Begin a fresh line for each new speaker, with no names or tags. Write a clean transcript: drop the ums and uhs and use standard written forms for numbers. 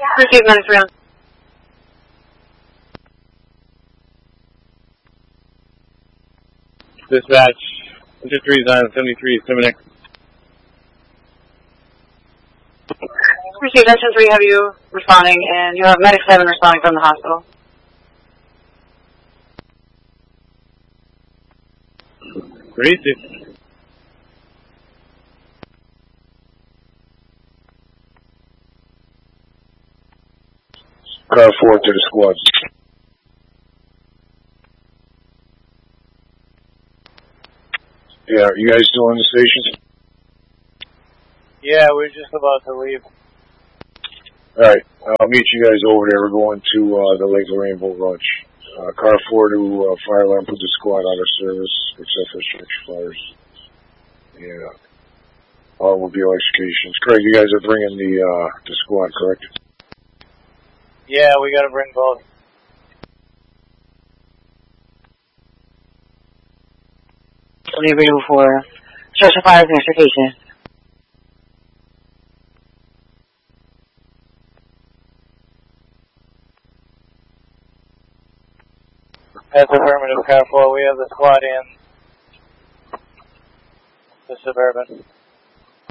Receive 93.
Dispatch, Enter 3 is on 73, 7X.
Receive Engine 3, have you responding, and you have Medic 7 responding from the hospital.
Receive.
Car 4 to the squad. Yeah, are you guys still in the station?
Yeah, we're just about to leave.
Alright, I'll meet you guys over there. We're going to the Lake Lorraine Boat Launch. Car 4 to fire alarm, put the squad out of service, except for stretch fires. Yeah. Automobile executions. Craig, you guys are bringing the squad, correct?
Yeah, we gotta bring both.
Only available for stretch fires and extrication.
That's affirmative, Car 4. We have the squad in the Suburban.